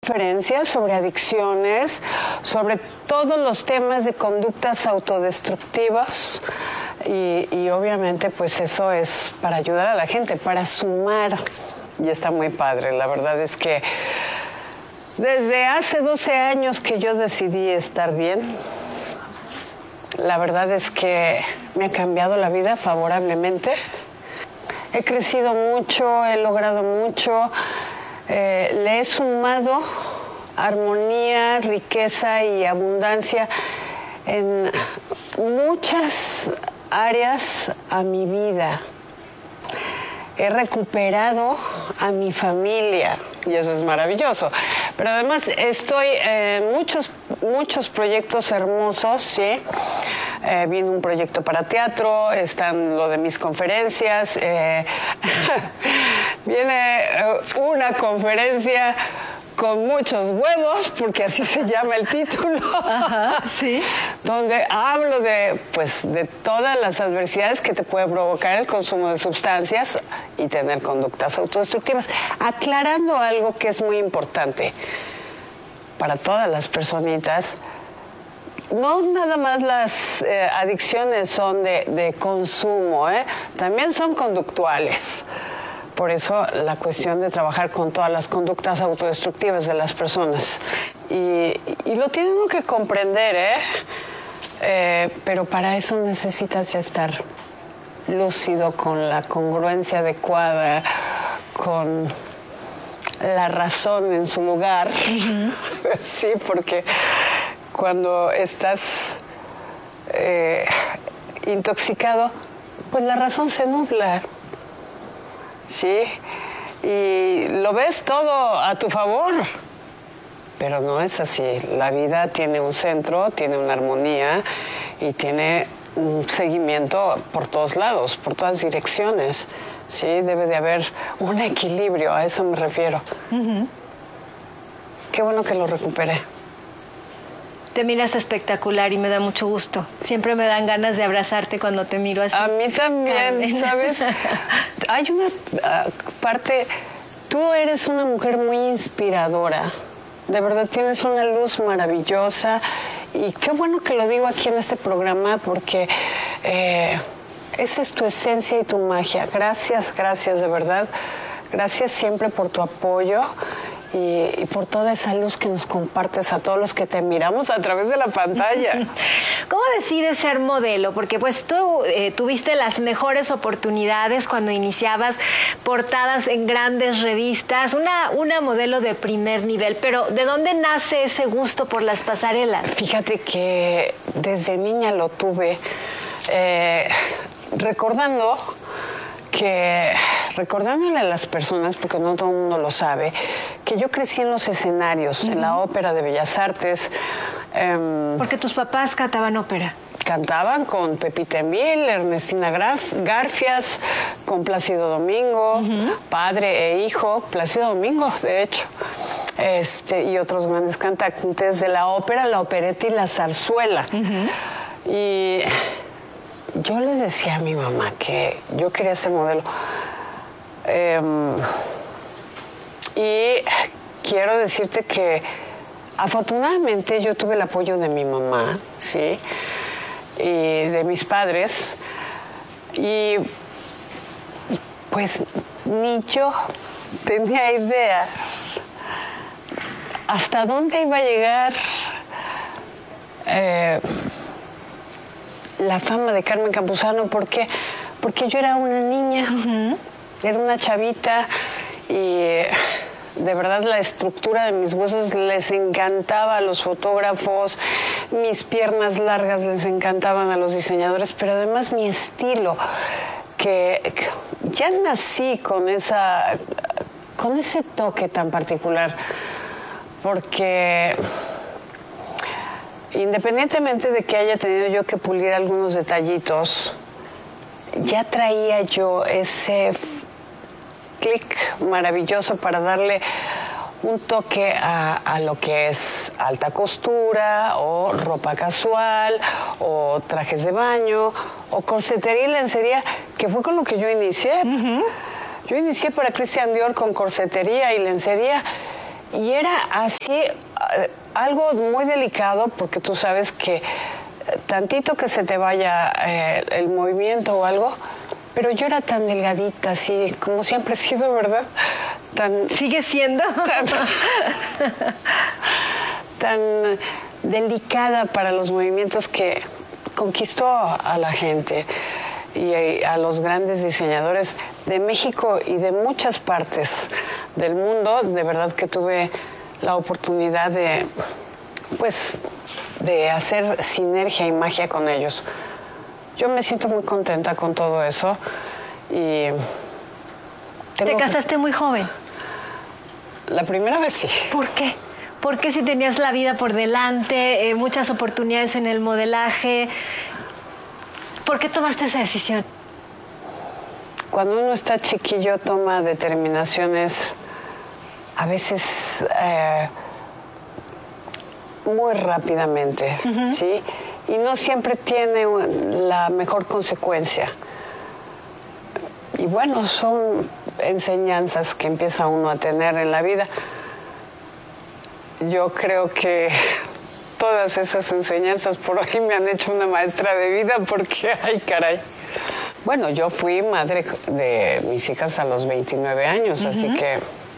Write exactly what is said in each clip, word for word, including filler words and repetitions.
conferencias sobre adicciones, sobre todos los temas de conductas autodestructivas y, y obviamente pues eso es para ayudar a la gente, para sumar, y está muy padre. La verdad es que desde hace doce años que yo decidí estar bien, la verdad es que me ha cambiado la vida favorablemente. He crecido mucho, he logrado mucho, eh, le he sumado armonía, riqueza y abundancia en muchas áreas a mi vida. He recuperado a mi familia y eso es maravilloso. Pero además estoy en muchos, muchos proyectos hermosos, ¿sí? Eh, viene un proyecto para teatro, están lo de mis conferencias, eh, viene una conferencia con muchos huevos, porque así se llama el título. Ajá, sí. Donde hablo de, pues, de todas las adversidades que te puede provocar el consumo de sustancias y tener conductas autodestructivas. Aclarando algo que es muy importante para todas las personitas. No nada más las eh, adicciones son de, de consumo, ¿eh? También son conductuales. Por eso la cuestión de trabajar con todas las conductas autodestructivas de las personas. Y, y lo tiene uno que comprender, ¿eh? Eh, pero para eso necesitas ya estar lúcido, con la congruencia adecuada, con la razón en su lugar. Uh-huh. Sí, porque cuando estás eh, intoxicado, pues la razón se nubla. Sí, y lo ves todo a tu favor, pero no es así. La vida tiene un centro, tiene una armonía y tiene un seguimiento por todos lados, por todas direcciones. Sí, debe de haber un equilibrio, a eso me refiero. Uh-huh. Qué bueno que lo recuperé. Te miras espectacular y me da mucho gusto. Siempre me dan ganas de abrazarte cuando te miro así. A mí también, ¿sabes? Hay una uh, parte... Tú eres una mujer muy inspiradora. De verdad, tienes una luz maravillosa. Y qué bueno que lo digo aquí en este programa, porque eh, esa es tu esencia y tu magia. Gracias, gracias, de verdad. Gracias siempre por tu apoyo. Y, y por toda esa luz que nos compartes a todos los que te miramos a través de la pantalla. ¿Cómo decides ser modelo? Porque pues tú eh, tuviste las mejores oportunidades cuando iniciabas, portadas en grandes revistas, una, una modelo de primer nivel, pero ¿de dónde nace ese gusto por las pasarelas? Fíjate que desde niña lo tuve, eh, recordando... que recordándole a las personas, porque no todo el mundo lo sabe, que yo crecí en los escenarios, uh-huh. en la Ópera de Bellas Artes. Um, porque tus papás cantaban ópera. Cantaban con Pepita Envil, Ernestina Graf, Garfias, con Plácido Domingo, uh-huh. padre e hijo, Plácido Domingo, de hecho, este, y otros grandes cantantes de la ópera, la opereta y la zarzuela. Uh-huh. Y... yo le decía a mi mamá que yo quería ser modelo. Eh, y quiero decirte que afortunadamente yo tuve el apoyo de mi mamá, ¿sí? Y de mis padres. Y pues ni yo tenía idea hasta dónde iba a llegar eh, la fama de Carmen Campuzano. ¿Por qué? Porque yo era una niña, uh-huh. era una chavita y de verdad la estructura de mis huesos les encantaba a los fotógrafos, mis piernas largas les encantaban a los diseñadores, pero además mi estilo, que, que ya nací con esa, con ese toque tan particular, porque... independientemente de que haya tenido yo que pulir algunos detallitos, ya traía yo ese clic maravilloso para darle un toque a, a lo que es alta costura, o ropa casual, o trajes de baño, o corsetería y lencería, que fue con lo que yo inicié. Uh-huh. Yo inicié para Christian Dior con corsetería y lencería, Y era así, algo muy delicado, porque tú sabes que tantito que se te vaya eh, el movimiento o algo, pero yo era tan delgadita, así, como siempre he sido, ¿verdad? Tan, ¿Sigue siendo? Tan, tan delicada para los movimientos que conquistó a la gente y a los grandes diseñadores de México y de muchas partes del mundo. De verdad que tuve la oportunidad de, pues, de hacer sinergia y magia con ellos. Yo me siento muy contenta con todo eso y... ¿Te casaste muy joven? La primera vez sí. ¿Por qué? Porque si tenías la vida por delante, eh, muchas oportunidades en el modelaje, ¿por qué tomaste esa decisión? Cuando uno está chiquillo toma determinaciones a veces eh, muy rápidamente, uh-huh. ¿sí? Y no siempre tiene la mejor consecuencia. Y bueno, son enseñanzas que empieza uno a tener en la vida. Yo creo que todas esas enseñanzas por hoy me han hecho una maestra de vida porque, ay, caray. Bueno, yo fui madre de mis hijas a los veintinueve años, uh-huh. así que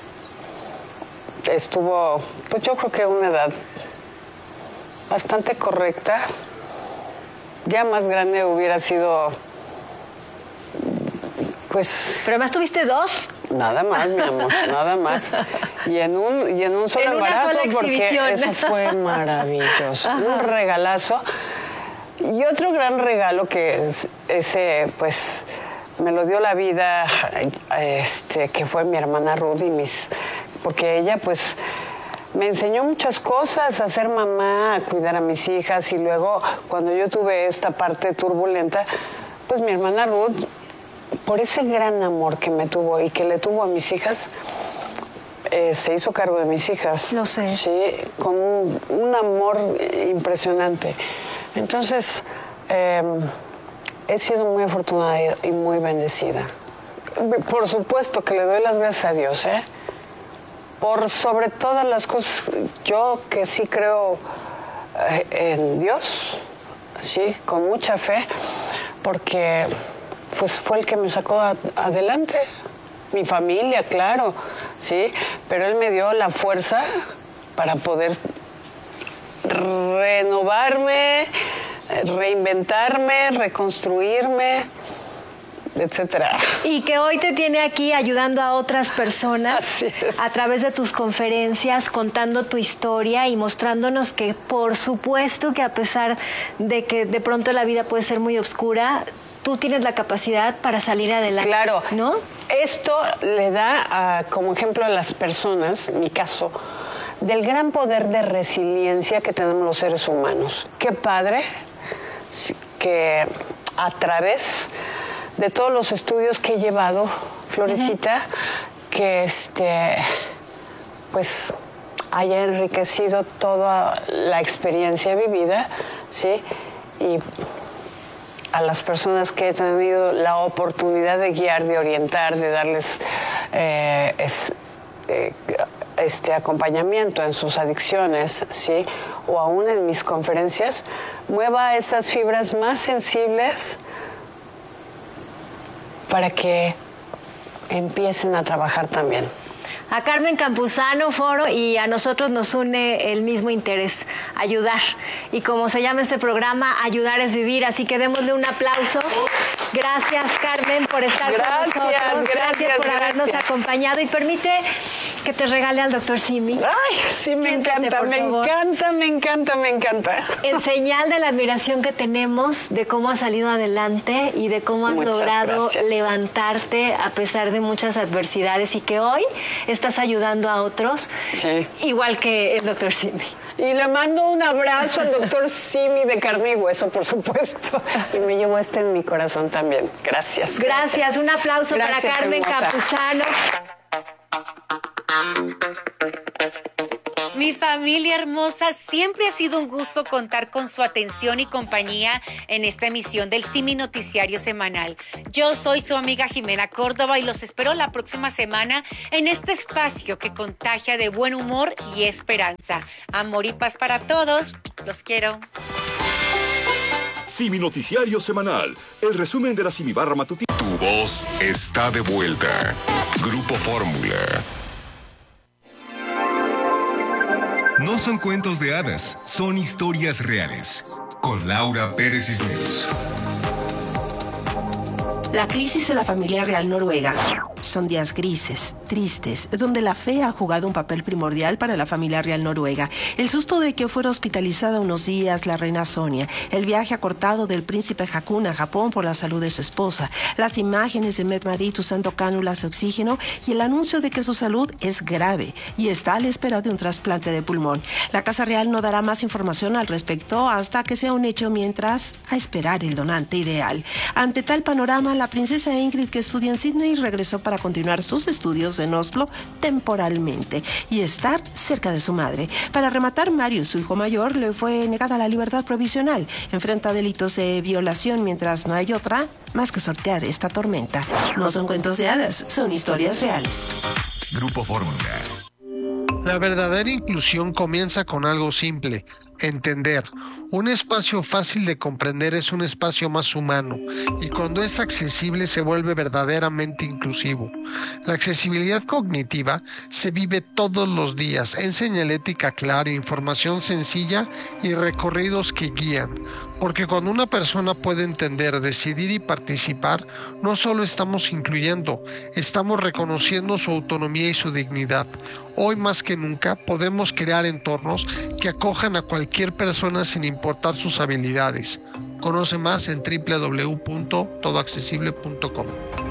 estuvo, pues yo creo que una edad bastante correcta. Ya más grande hubiera sido, pues... ¿Pero además tuviste dos? Nada más, mi amor, nada más. Y en un, y en un solo en embarazo, sola porque eso fue maravilloso. Ajá. Un regalazo. Y otro gran regalo que es, ese, pues, me lo dio la vida, este, que fue mi hermana Ruth y mis... Porque ella, pues... me enseñó muchas cosas, a ser mamá, a cuidar a mis hijas, y luego cuando yo tuve esta parte turbulenta, pues mi hermana Ruth, por ese gran amor que me tuvo y que le tuvo a mis hijas, eh, se hizo cargo de mis hijas. Lo sé. Sí, con un, un amor impresionante. Entonces, eh, he sido muy afortunada y muy bendecida. Por supuesto que le doy las gracias a Dios, ¿eh? Por sobre todas las cosas, yo que sí creo eh, en Dios, sí, con mucha fe, porque pues fue el que me sacó a, adelante, mi familia, claro, sí, pero Él me dio la fuerza para poder renovarme, reinventarme, reconstruirme, etcétera. Y que hoy te tiene aquí ayudando a otras personas. Así es. A través de tus conferencias, contando tu historia y mostrándonos que, por supuesto, que a pesar de que de pronto la vida puede ser muy oscura, tú tienes la capacidad para salir adelante. Claro, ¿no? Esto le da uh, como ejemplo a las personas, en mi caso, del gran poder de resiliencia que tenemos los seres humanos. Qué padre que a través de todos los estudios que he llevado, Florecita, uh-huh. que este, pues haya enriquecido toda la experiencia vivida, ¿sí? Y a las personas que he tenido la oportunidad de guiar, de orientar, de darles eh, es, eh, este acompañamiento en sus adicciones, ¿sí? O aún en mis conferencias, mueva esas fibras más sensibles para que empiecen a trabajar también. A Carmen Campuzano, Foro, y a nosotros nos une el mismo interés, ayudar. Y como se llama este programa, ayudar es vivir, así que démosle un aplauso. Gracias, Carmen, por estar gracias, con nosotros. Gracias, gracias por gracias. habernos acompañado. Y permite que te regale al doctor Simi. Ay, sí, me Siéntate, encanta, me favor. encanta, me encanta, me encanta. En señal de la admiración que tenemos de cómo has salido adelante y de cómo has Muchas logrado gracias. levantarte a pesar de muchas adversidades y que hoy estás ayudando a otros, sí. igual que el doctor Simi. Y le mando un abrazo al doctor Simi de carne y hueso, por supuesto. Y me llevo este en mi corazón también. Gracias. Gracias. gracias. Un aplauso gracias, para Carmen hermosa. Campuzano. Mi familia hermosa, siempre ha sido un gusto contar con su atención y compañía en esta emisión del Simi Noticiario Semanal. Yo soy su amiga Jimena Córdoba y los espero la próxima semana en este espacio que contagia de buen humor y esperanza. Amor y paz para todos. Los quiero. Simi Noticiario Semanal, el resumen de la Simi Barra Matutina. Tu voz está de vuelta. Grupo Fórmula. No son cuentos de hadas, son historias reales. Con Laura Pérez Cisneros. La crisis de la familia real noruega son días grises, tristes, donde la fe ha jugado un papel primordial para la familia real noruega. El susto de que fuera hospitalizada unos días la reina Sonia, el viaje acortado del príncipe Haakon a Japón por la salud de su esposa, las imágenes de Mette-Marit usando cánulas de oxígeno y el anuncio de que su salud es grave y está a la espera de un trasplante de pulmón. La Casa Real no dará más información al respecto hasta que sea un hecho, mientras a esperar el donante ideal. Ante tal panorama, la princesa Ingrid, que estudia en Sydney, regresó para continuar sus estudios en Oslo temporalmente y estar cerca de su madre. Para rematar, Marius, su hijo mayor, le fue negada la libertad provisional. Enfrenta delitos de violación, mientras no hay otra más que sortear esta tormenta. No son cuentos de hadas, son historias reales. Grupo Fórmula. La verdadera inclusión comienza con algo simple: entender. Un espacio fácil de comprender es un espacio más humano, y cuando es accesible se vuelve verdaderamente inclusivo. La accesibilidad cognitiva se vive todos los días en señalética clara, información sencilla y recorridos que guían. Porque cuando una persona puede entender, decidir y participar, no solo estamos incluyendo, estamos reconociendo su autonomía y su dignidad. Hoy más que nunca podemos crear entornos que acojan a cualquier persona sin importar sus habilidades. Conoce más en doble u doble u doble u punto todo accesible punto com.